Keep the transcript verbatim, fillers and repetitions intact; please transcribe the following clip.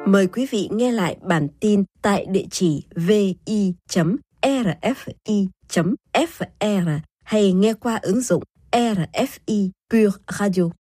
Mời quý vị nghe lại bản tin tại địa chỉ vi chấm rfi chấm fr hay nghe qua ứng dụng rờ ép i Pure Radio.